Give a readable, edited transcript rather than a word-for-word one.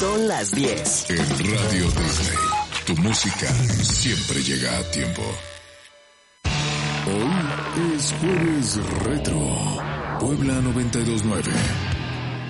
Son las 10. En Radio Disney, tu música siempre llega a tiempo. Hoy es Jueves Retro. Puebla 92.9.